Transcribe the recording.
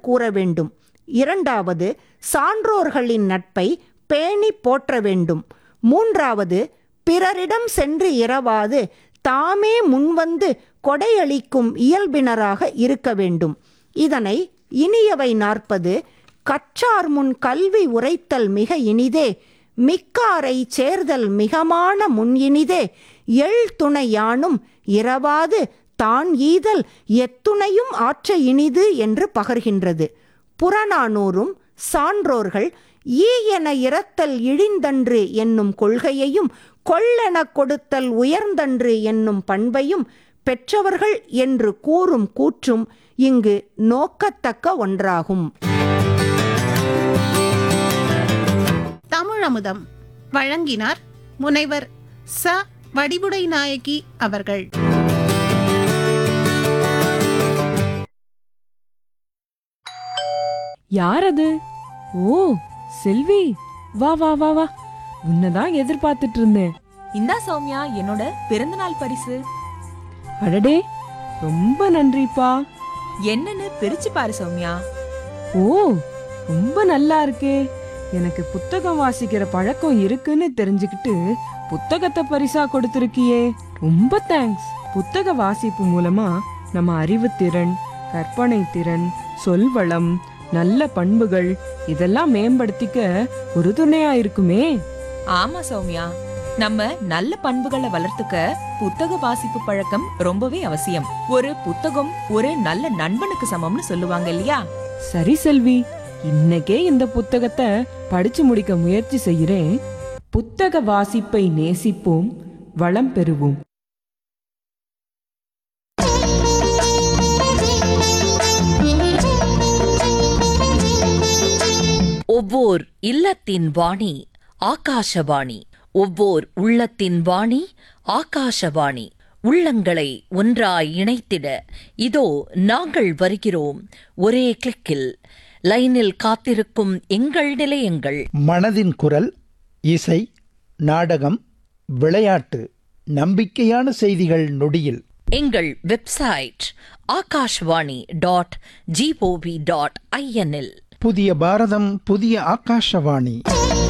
கூற வேண்டும். இரண்டாவது, சான்றோர்களின் நட்பை பேணி போற்ற வேண்டும். மூன்றாவது, பிறரிடம் சென்று இரவாது தாமே முன்வந்து கொடையளிக்கும் இயல்பினராக இருக்க வேண்டும். இதனை இனியவை 40 கற்றார் முன் கல்வி உரைத்தல் மிக இனிதே, மிக்காரை சேர்தல் மிகமான முன் இனிதே, எள் துணை யானும் இரவாது தான் ஈதல் எத்துணையும் ஆற்ற இனிது என்று பகர்கின்றது. புறநானூறும் சான்றோர்கள் ஈ என இரத்தல் இழிந்தன்று என்னும் கொள்கையையும் கொள்ளென கொடுத்தல் உயர்ந்தன்று என்னும் பண்பையும் பெற்றவர்கள் என்று கூறும் கூற்றும் இங்கு நோக்கத்தக்க ஒன்றாகும். தமிழமுதம் வழங்கினார் முனைவர் ச. வடிவுடை நாயகி அவர்கள். யார் அது? ஓ, செல்வி, வா வா வா வா, உன்னதான் எதிர்பார்த்துட்டு இருந்தேன். இந்தா சௌமியா, என்னோட பிறந்தநாள் பரிசு. அடடே, ரொம்ப நன்றிப்பா. என்னன்னு பிரிச்சு பாரு சௌமியா. ஓ, ரொம்ப நல்லா இருக்கே. எனக்கு புத்தகம் வாசிக்கிற பழக்கம் இருக்குன்னு தெரிஞ்சுக்கிட்டு புத்தகத்தை பரிசா கொடுத்திருக்கியே, ரொம்ப தேங்க்ஸ். புத்தக வாசிப்பு மூலமா நம்ம அறிவுத்திறன், கற்பனை திறன், சொல்வளம், நல்ல பண்புகள் இதெல்லாம் மேம்படுத்திக்க ஒரு துணையா இருக்குமே. ஆமா சௌமியா, நம்ம நல்ல பண்புகளை வளர்த்துக்க புத்தக வாசிப்பு பழக்கம் ரொம்பவே அவசியம். ஒரு புத்தகம் ஒரு நல்ல நண்பனுக்கு சமம்னு சொல்லுவாங்க இல்லையா? சரி செல்வி, இன்னைக்கே இந்த புத்தகத்தை படிச்சு முடிக்க முயற்சி செய்கிறேன். புத்தக வாசிப்பை நேசிப்போம், வளம் பெறுவோம். ஒவ்வோர் இல்லத்தின் வாணி ஆகாசவாணி, ஒவ்வோர் உள்ளத்தின் வாணி ஆகாசவாணி. உள்ளங்களை ஒன்றாய் இணைத்திட இதோ நாங்கள் வருகிறோம் ஒரே கிளிக்கில். லைனில் காத்திருக்கும் எங்கள் நிலையங்கள்: மனதின் குரல், இசை, நாடகம், விளையாட்டு, நம்பிக்கையான செய்திகள் நொடியில். எங்கள் வெப்சைட் akashvani.gov.in. புதிய பாரதம், புதிய ஆகாஷவாணி.